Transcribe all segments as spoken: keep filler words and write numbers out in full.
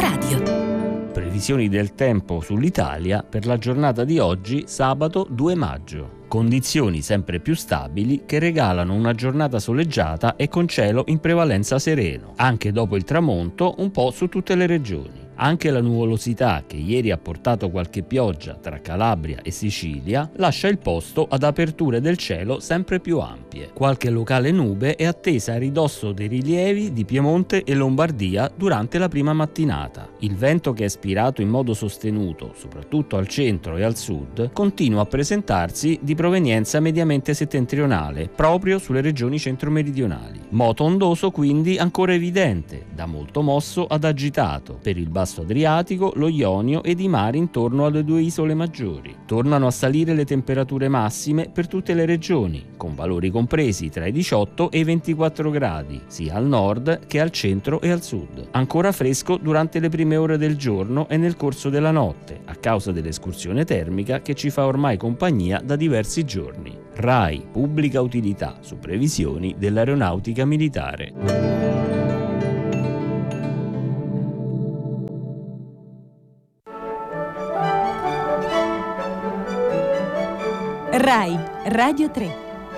Radio. Previsioni del tempo sull'Italia per la giornata di oggi, sabato due maggio. Condizioni sempre più stabili che regalano una giornata soleggiata e con cielo in prevalenza sereno, anche dopo il tramonto un po' su tutte le regioni. Anche la nuvolosità che ieri ha portato qualche pioggia tra Calabria e Sicilia lascia il posto ad aperture del cielo sempre più ampie. Qualche locale nube è attesa a ridosso dei rilievi di Piemonte e Lombardia durante la prima mattinata. Il vento, che è spirato in modo sostenuto soprattutto al centro e al sud, continua a presentarsi di provenienza mediamente settentrionale proprio sulle regioni centro-meridionali. Moto ondoso quindi ancora evidente, da molto mosso ad agitato per il basso Adriatico, lo Ionio ed i mari intorno alle due isole maggiori. Tornano a salire le temperature massime per tutte le regioni, con valori compresi tra i diciotto e i ventiquattro gradi, sia al nord che al centro e al sud. Ancora fresco durante le prime ore del giorno e nel corso della notte, a causa dell'escursione termica che ci fa ormai compagnia da diversi giorni. RAI Pubblica Utilità su previsioni dell'Aeronautica Militare. RAI Radio tre.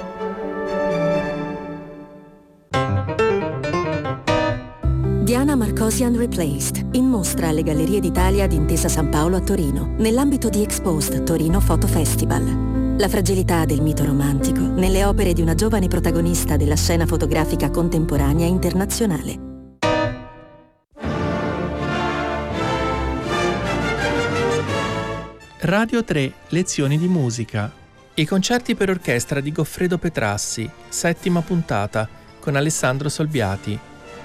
Diana Marcosian Replaced, in mostra alle Gallerie d'Italia di Intesa San Paolo a Torino, nell'ambito di Exposed Torino Photo Festival. La fragilità del mito romantico nelle opere di una giovane protagonista della scena fotografica contemporanea internazionale. Radio tre, lezioni di musica. I concerti per orchestra di Goffredo Petrassi, settima puntata, con Alessandro Solviati.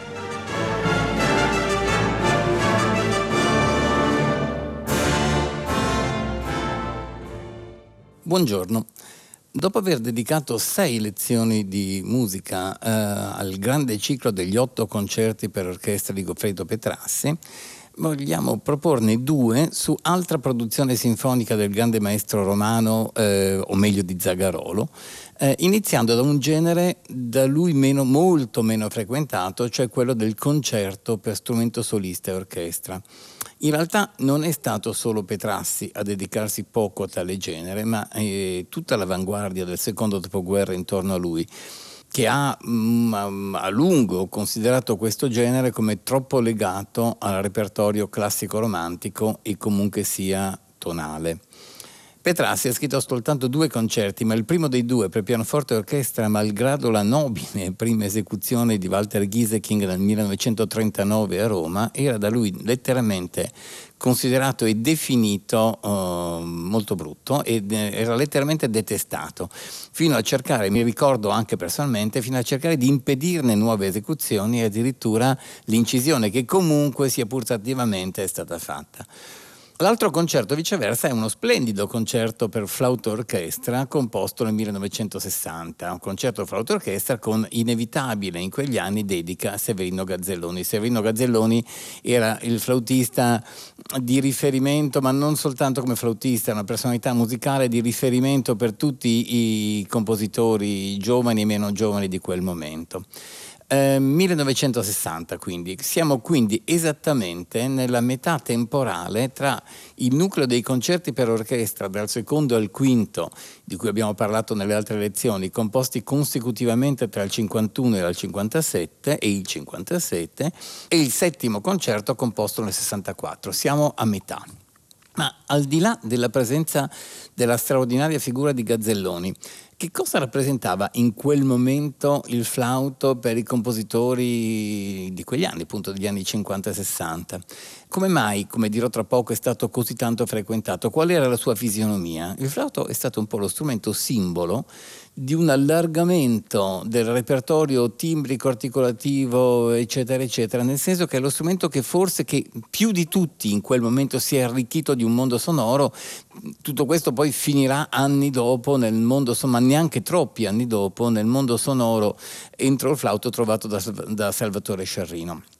Buongiorno. Dopo aver dedicato sei lezioni di musica eh, al grande ciclo degli otto concerti per orchestra di Goffredo Petrassi, vogliamo proporne due su altra produzione sinfonica del grande maestro romano, eh, o meglio di Zagarolo, eh, iniziando da un genere da lui meno, molto meno frequentato, cioè quello del concerto per strumento solista e orchestra. In realtà non è stato solo Petrassi a dedicarsi poco a tale genere, ma eh, tutta l'avanguardia del secondo dopoguerra intorno a lui, che ha mh, a lungo considerato questo genere come troppo legato al repertorio classico romantico e comunque sia tonale. Petrassi ha scritto soltanto due concerti, ma il primo dei due per pianoforte e orchestra, malgrado la nobile prima esecuzione di Walter Gieseking nel millenovecentotrentanove a Roma, era da lui letteralmente considerato e definito uh, molto brutto ed era letteralmente detestato, fino a cercare, mi ricordo anche personalmente, fino a cercare di impedirne nuove esecuzioni e addirittura l'incisione che comunque sia pur tardivamente è stata fatta. L'altro concerto, viceversa, è uno splendido concerto per flauto orchestra composto nel millenovecentosessanta, un concerto flauto orchestra con inevitabile in quegli anni dedica a Severino Gazzelloni. Severino Gazzelloni era il flautista di riferimento, ma non soltanto come flautista, una personalità musicale di riferimento per tutti i compositori giovani e meno giovani di quel momento. Eh, millenovecentosessanta, quindi siamo quindi esattamente nella metà temporale tra il nucleo dei concerti per orchestra dal secondo al quinto, di cui abbiamo parlato nelle altre lezioni, composti consecutivamente tra il cinquantuno e il cinquantasette e il cinquantasette, e il settimo concerto composto nel sessantaquattro. Siamo a metà. Ma al di là della presenza della straordinaria figura di Gazzelloni, che cosa rappresentava in quel momento il flauto per i compositori di quegli anni, appunto degli anni cinquanta e sessanta? Come mai, come dirò tra poco, è stato così tanto frequentato? Qual era la sua fisionomia? Il flauto è stato un po' lo strumento simbolo di un allargamento del repertorio timbrico, articolativo, eccetera, eccetera, nel senso che è lo strumento che forse che più di tutti in quel momento si è arricchito di un mondo sonoro. Tutto questo poi finirà anni dopo nel mondo, insomma neanche troppi anni dopo, nel mondo sonoro entro il flauto trovato da, da Salvatore Sciarrino.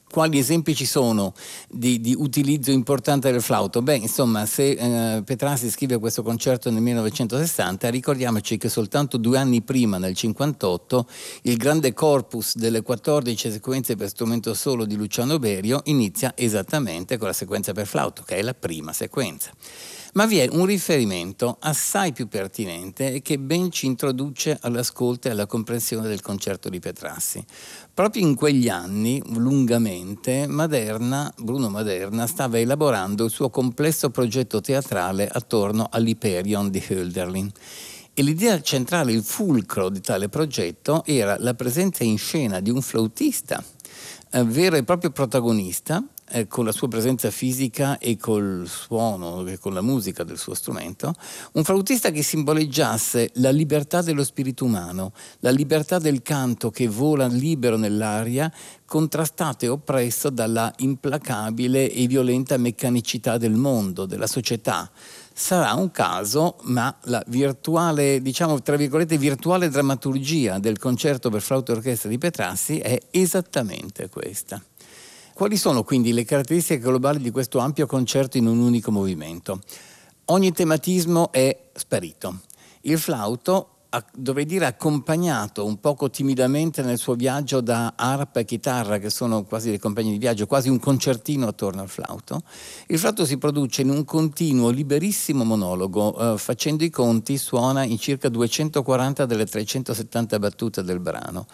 Quali esempi ci sono di, di utilizzo importante del flauto? Beh, insomma, se eh, Petrassi scrive questo concerto nel millenovecentosessanta, ricordiamoci che soltanto due anni prima, nel cinquantotto, il grande corpus delle quattordici sequenze per strumento solo di Luciano Berio inizia esattamente con la sequenza per flauto, che è la prima sequenza. Ma vi è un riferimento assai più pertinente e che ben ci introduce all'ascolto e alla comprensione del concerto di Petrassi. Proprio in quegli anni, lungamente, Maderna, Bruno Maderna stava elaborando il suo complesso progetto teatrale attorno all'Hyperion di Hölderlin. E l'idea centrale, il fulcro di tale progetto, era la presenza in scena di un flautista, eh, vero e proprio protagonista, Eh, con la sua presenza fisica e col suono e con la musica del suo strumento, un flautista che simboleggiasse la libertà dello spirito umano, la libertà del canto che vola libero nell'aria, contrastato e oppresso dalla implacabile e violenta meccanicità del mondo, della società. Sarà un caso, ma la virtuale, diciamo tra virgolette, virtuale drammaturgia del concerto per flauto e orchestra di Petrassi è esattamente questa. Quali sono quindi le caratteristiche globali di questo ampio concerto in un unico movimento? Ogni tematismo è sparito. Il flauto, dovrei dire accompagnato un poco timidamente nel suo viaggio da arpa e chitarra, che sono quasi dei compagni di viaggio, quasi un concertino attorno al flauto. Il flauto si produce in un continuo, liberissimo monologo, eh, facendo i conti suona in circa duecentoquaranta delle trecentosettanta battute del brano.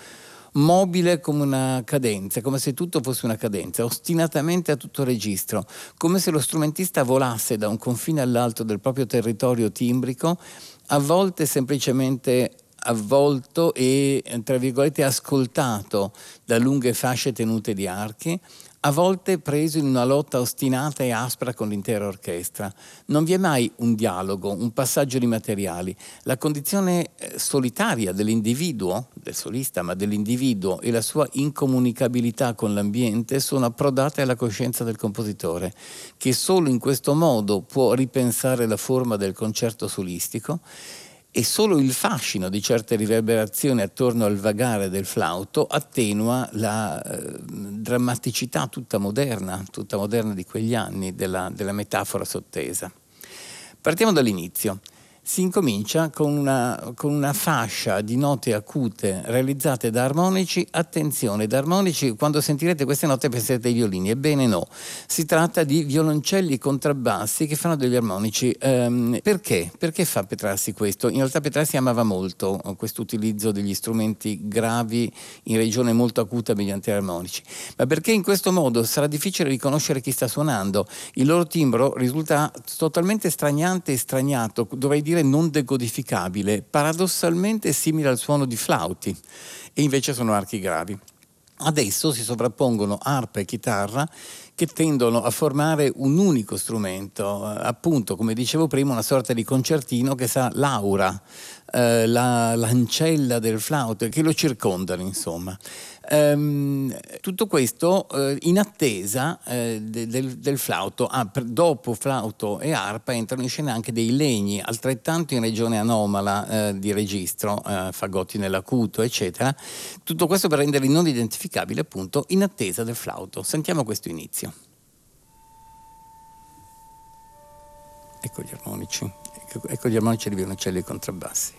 Mobile come una cadenza, come se tutto fosse una cadenza, ostinatamente a tutto registro, come se lo strumentista volasse da un confine all'altro del proprio territorio timbrico, a volte semplicemente avvolto e, tra virgolette, ascoltato da lunghe fasce tenute di archi, a volte preso in una lotta ostinata e aspra con l'intera orchestra. Non vi è mai un dialogo, un passaggio di materiali. La condizione solitaria dell'individuo, del solista, ma dell'individuo, e la sua incomunicabilità con l'ambiente sono approdate alla coscienza del compositore, che solo in questo modo può ripensare la forma del concerto solistico. E solo il fascino di certe riverberazioni attorno al vagare del flauto attenua la eh, drammaticità tutta moderna, tutta moderna di quegli anni, della, della metafora sottesa. Partiamo dall'inizio. Si incomincia con una, con una fascia di note acute realizzate da armonici. Attenzione, da armonici, quando sentirete queste note penserete ai violini. Ebbene no, si tratta di violoncelli contrabbassi che fanno degli armonici. Ehm, perché? Perché fa Petrassi questo? In realtà Petrassi amava molto questo utilizzo degli strumenti gravi in regione molto acuta mediante armonici, ma perché in questo modo sarà difficile riconoscere chi sta suonando. Il loro timbro risulta totalmente straniante e straniato, dovrei dire non decodificabile, paradossalmente simile al suono di flauti, e invece sono archi gravi. Adesso si sovrappongono arpa e chitarra che tendono a formare un unico strumento, appunto, come dicevo prima, una sorta di concertino che sa l'aura, eh, la l'ancella del flauto, che lo circondano, insomma. Ehm, tutto questo eh, in attesa eh, de, del, del flauto. Ah, per, dopo flauto e arpa entrano in scena anche dei legni, altrettanto in regione anomala eh, di registro, eh, fagotti nell'acuto, eccetera. Tutto questo per renderli non identificabili, appunto, in attesa del flauto. Sentiamo questo inizio. Ecco gli armonici, ecco, ecco gli armonici di violoncelli e contrabbassi.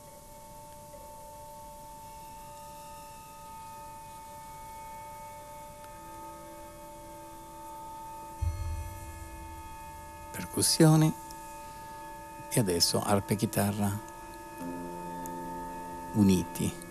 Percussioni e adesso arpa e chitarra uniti.